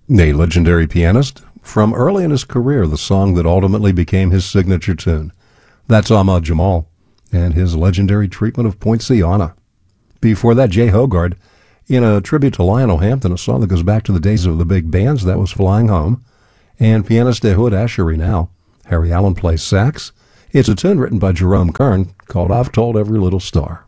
A legendary pianist, from early in his career, the song that ultimately became his signature tune. That's Ahmad Jamal and his legendary treatment of Poinciana. Before that, Jay Hogarth, in a tribute to Lionel Hampton, a song that goes back to the days of the big bands, that was Flying Home. And pianist Ehud Asheri now. Harry Allen plays sax. It's a tune written by Jerome Kern called I've Told Every Little Star.